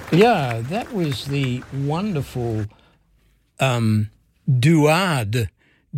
Yeah, that was the wonderful Duard,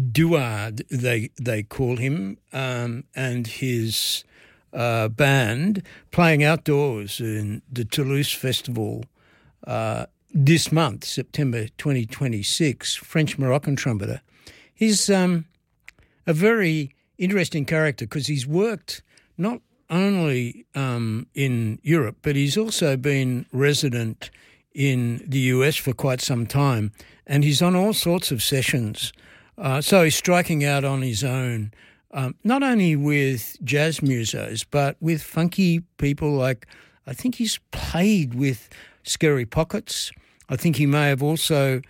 they call him, and his band playing outdoors in the Toulouse Festival this month, September 2026, French-Moroccan trumpeter. He's a very interesting character because he's worked not only in Europe, but he's also been resident in the US for quite some time, and he's on all sorts of sessions. So he's striking out on his own, not only with jazz musos, but with funky people like, I think he's played with Scary Pockets. I think he may have also,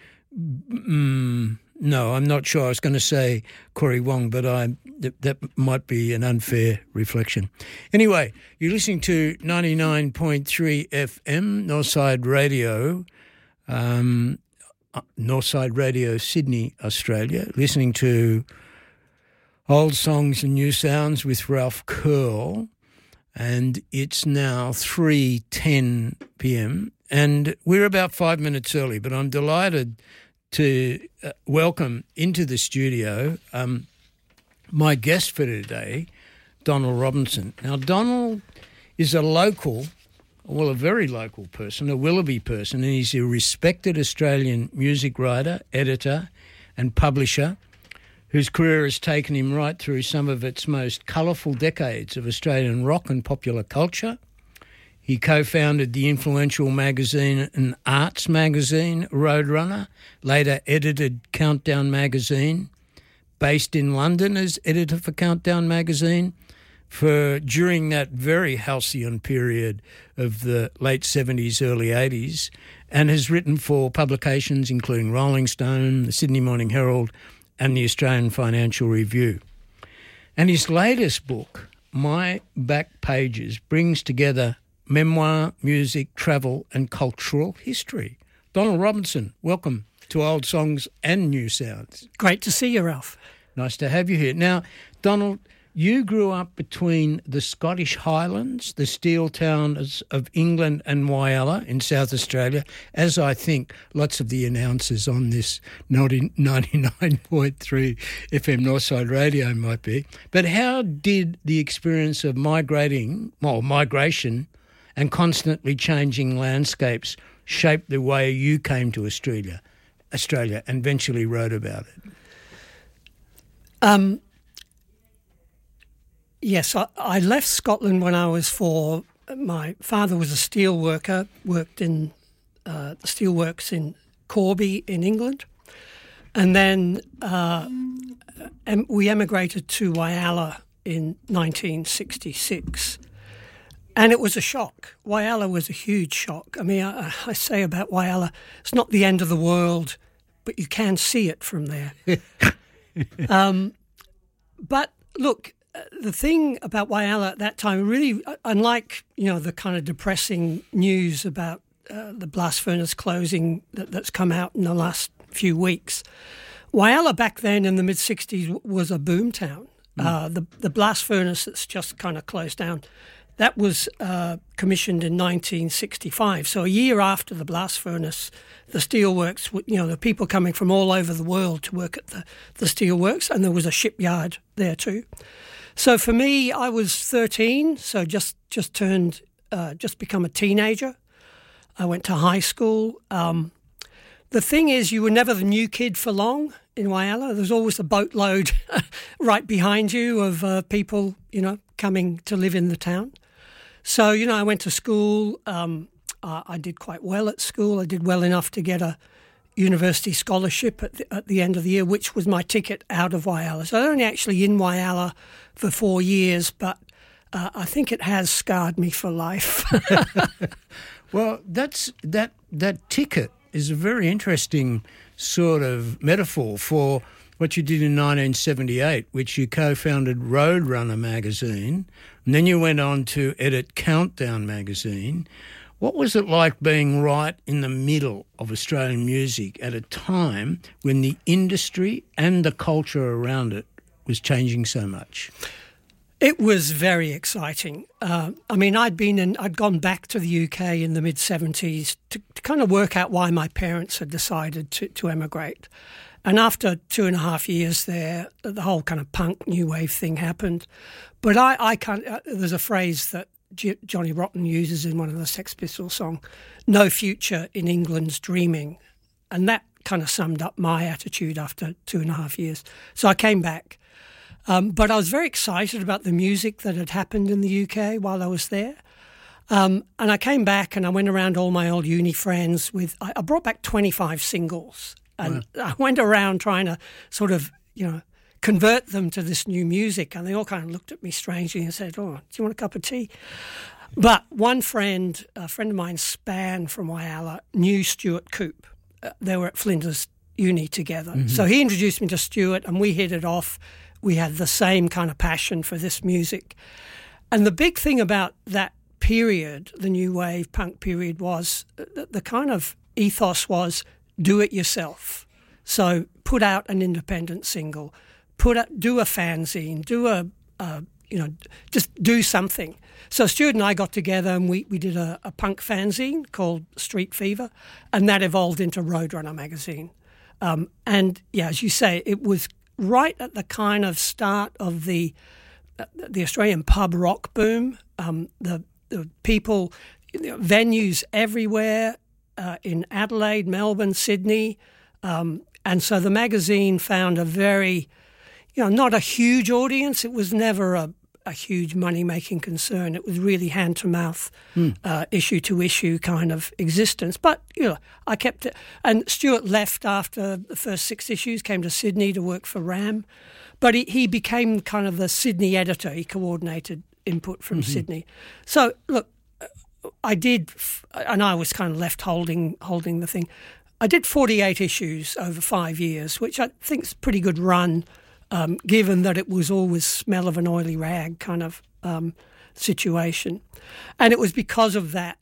no, I'm not sure. I was going to say Corey Wong, but that might be an unfair reflection. Anyway, you're listening to 99.3 FM, Northside Radio, Northside Radio, Sydney, Australia, listening to Old Songs and New Sounds with Ralph Curl, and it's now 3:10 p.m, and we're about 5 minutes early, but I'm delighted to welcome into the studio my guest for today, Donald Robinson. Now, Donald is a local, well, a very local person, a Willoughby person, and he's a respected Australian music writer, editor and publisher whose career has taken him right through some of its most colourful decades of Australian rock and popular culture. He co-founded the influential magazine and arts magazine, Roadrunner, later edited Countdown magazine, based in London as editor for Countdown magazine during that very halcyon period of the late 70s, early 80s, and has written for publications including Rolling Stone, the Sydney Morning Herald, and the Australian Financial Review. And his latest book, My Back Pages, brings together memoir, music, travel, and cultural history. Donald Robinson, welcome to Old Songs and New Sounds. Great to see you, Ralph. Nice to have you here. Now, Donald, you grew up between the Scottish Highlands, the steel towns of England and Whyalla in South Australia, as I think lots of the announcers on this 99.3 FM Northside Radio might be. But how did the experience of migration and constantly changing landscapes shape the way you came to Australia and eventually wrote about it? Yes, I left Scotland when I was 4. My father was a steel worker, worked in the steelworks in Corby in England. And then we emigrated to Whyalla in 1966. And it was a shock. Whyalla was a huge shock. I mean, I say about Whyalla, it's not the end of the world, but you can see it from there. But look, the thing about Whyalla at that time, really, unlike the kind of depressing news about the blast furnace closing that's come out in the last few weeks, Whyalla back then in the mid-'60s was a boom town. The blast furnace that's just kind of closed down, that was commissioned in 1965. So a year after the blast furnace, the steelworks, the people coming from all over the world to work at the steelworks, and there was a shipyard there too. So for me, I was 13, so just become a teenager. I went to high school. The thing is, you were never the new kid for long in Whyalla. There's always a boatload right behind you of people, coming to live in the town. So, I went to school. I did quite well at school. I did well enough to get a university scholarship at the end of the year, which was my ticket out of Whyalla. So I was only actually in Whyalla for 4 years, but I think it has scarred me for life. Well, that ticket is a very interesting sort of metaphor for what you did in 1978, which you co-founded Roadrunner magazine, and then you went on to edit Countdown magazine. What was it like being right in the middle of Australian music at a time when the industry and the culture around it was changing so much? It was very exciting. I mean, I'd gone back to the UK in the mid-70s to kind of work out why my parents had decided to emigrate. And after 2.5 years there, the whole kind of punk new wave thing happened. But I can't. There's a phrase that Johnny Rotten uses in one of the Sex Pistols songs: "No future in England's dreaming," and that kind of summed up my attitude after 2.5 years. So I came back. But I was very excited about the music that had happened in the UK while I was there. And I came back and I went around all my old uni friends I brought back 25 singles. And I went around trying to sort of, convert them to this new music. And they all kind of looked at me strangely and said, "Oh, do you want a cup of tea?" But one friend, a friend of mine, Span from Whyalla, knew Stuart Coupe. They were at Flinders Uni together. Mm-hmm. So he introduced me to Stuart and we hit it off. We had the same kind of passion for this music. And the big thing about that period, the new wave punk period, was the kind of ethos was do it yourself. So put out an independent single, do a fanzine, just do something. So Stuart and I got together and we did a punk fanzine called Street Fever, and that evolved into Roadrunner magazine. And yeah, as you say, it was right at the kind of start of the Australian pub rock boom. The people, venues everywhere in Adelaide, Melbourne, Sydney, and so the magazine found a very, not a huge audience. It was never a huge money-making concern. It was really hand-to-mouth, issue-to-issue kind of existence. But, I kept it. And Stuart left after the first 6 issues, came to Sydney to work for RAM. But he became kind of the Sydney editor. He coordinated input from Sydney. So, look, I did, and I was kind of left holding the thing. I did 48 issues over 5 years, which I think is a pretty good run, given that it was always smell of an oily rag kind of situation. And it was because of that,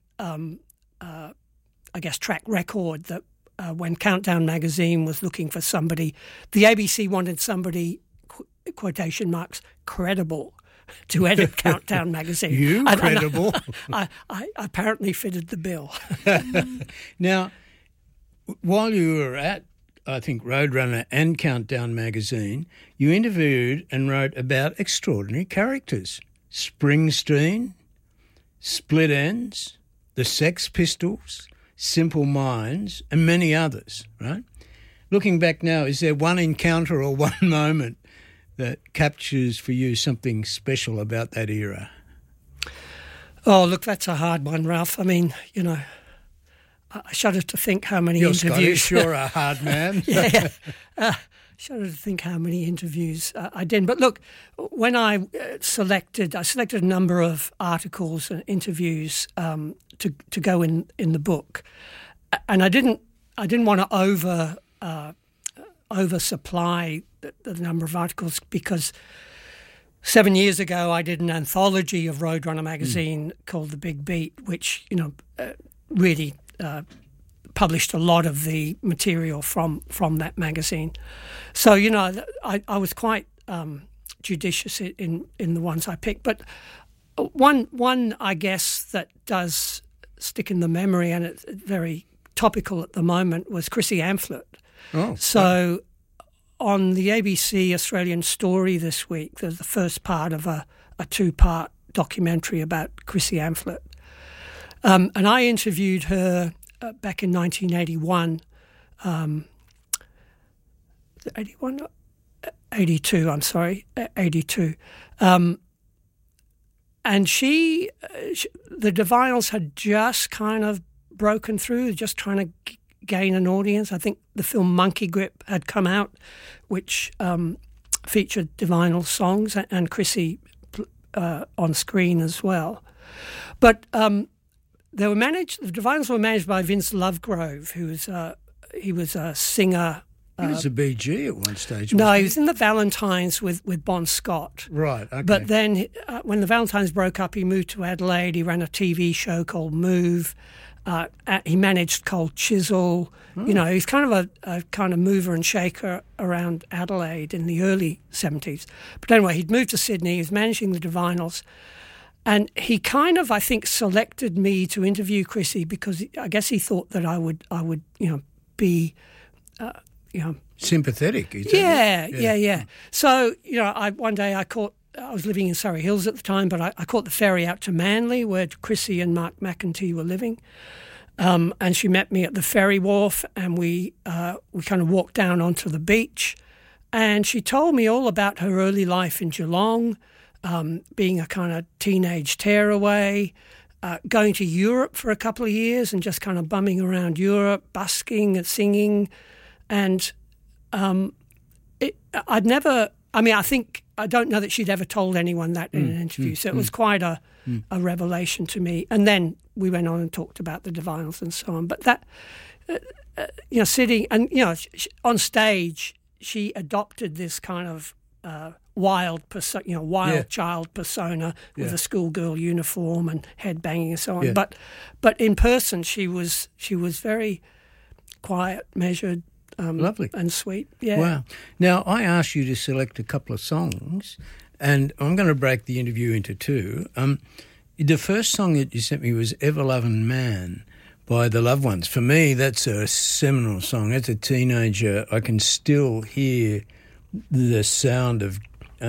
track record that when Countdown magazine was looking for somebody, the ABC wanted somebody, quotation marks, credible to edit Countdown magazine. Credible? I apparently fitted the bill. Now, while you were at, I think, Roadrunner and Countdown magazine, you interviewed and wrote about extraordinary characters. Springsteen, Split Enz, the Sex Pistols, Simple Minds, and many others, right? Looking back now, is there one encounter or one moment that captures for you something special about that era? Oh, look, that's a hard one, Ralph. I mean, I shudder to think how many interviews. You're a hard man. Yeah. Shudder to think how many interviews I did. But look, when I selected a number of articles and interviews to go in the book, and I didn't want to oversupply the number of articles because 7 years ago I did an anthology of Roadrunner magazine called The Big Beat, which really published a lot of the material from that magazine. So I was quite judicious in the ones I picked. But one I guess that does stick in the memory, and it's very topical at the moment, was Chrissy Amphlett. Oh, so on the ABC Australian Story this week, there's the first part of a 2-part documentary about Chrissy Amphlett. And I interviewed her back in 1981, 82, I'm sorry, 82. And the Divinyls had just kind of broken through, just trying to gain an audience. I think the film Monkey Grip had come out, which featured Divinyl songs and Chrissy on screen as well. But the Divinyls were managed by Vince Lovegrove, he was a singer He was a BG at one stage. No, he was in the Valentines with Bon Scott. Right, okay. But then when the Valentines broke up, he moved to Adelaide. He ran a TV show called Move. He managed Cold Chisel. You know, he's kind of a kind of mover and shaker around Adelaide in the early 70s. But anyway, he'd moved to Sydney. He was managing the Divinyls. And he kind of, I think, selected me to interview Chrissie because I guess he thought that I would, be, sympathetic. Yeah. So, one day I was living in Surrey Hills at the time, but I caught the ferry out to Manly where Chrissie and Mark McEntee were living. And she met me at the ferry wharf and we kind of walked down onto the beach. And she told me all about her early life in Geelong, being a kind of teenage tearaway, going to Europe for a couple of years and just kind of bumming around Europe, busking and singing. And I don't know that she'd ever told anyone that in an interview. So it was quite a revelation to me. And then we went on and talked about the Divinyls and so on. But that, sitting and, on stage, she adopted this kind of wild child persona with a schoolgirl uniform and headbanging and so on. Yeah. But in person, she was very quiet, measured, lovely and sweet. Yeah. Wow. Now I asked you to select a couple of songs, and I'm going to break the interview into two. The first song that you sent me was "Ever Lovin' Man" by the Loved Ones. For me, that's a seminal song. As a teenager, I can still hear the sound of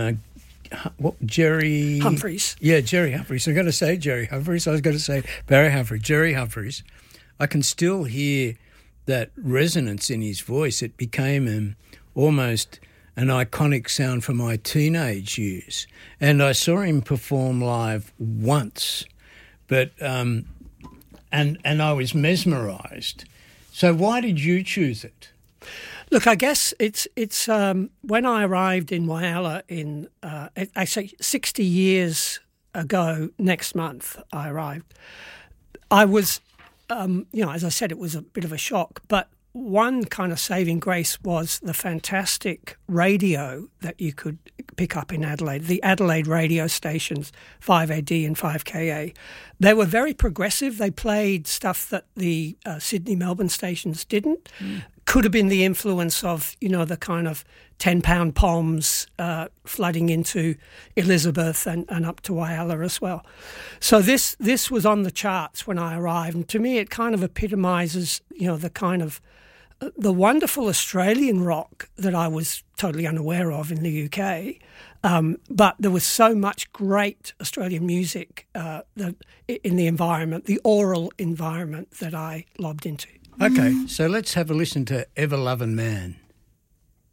Jerry Humphreys. Yeah, Jerry Humphreys. I'm going to say Jerry Humphreys. I was going to say Barry Humphreys. Jerry Humphreys. I can still hear that resonance in his voice. It became almost an iconic sound for my teenage years. And I saw him perform live once, but and I was mesmerised. So why did you choose it? Look, I guess it's when I arrived in Whyalla in actually 60 years ago. Next month, I arrived. I was, as I said, it was a bit of a shock. But one kind of saving grace was the fantastic radio that you could pick up in Adelaide. The Adelaide radio stations, 5AD and 5KA, they were very progressive. They played stuff that the Sydney, Melbourne stations didn't. Could have been the influence of, the kind of 10-pound poms flooding into Elizabeth and up to Whyalla as well. So this was on the charts when I arrived. And to me, it kind of epitomises, the kind of the wonderful Australian rock that I was totally unaware of in the UK. But there was so much great Australian music in the environment, the oral environment that I lobbed into. Okay, so let's have a listen to "Ever Lovin' Man."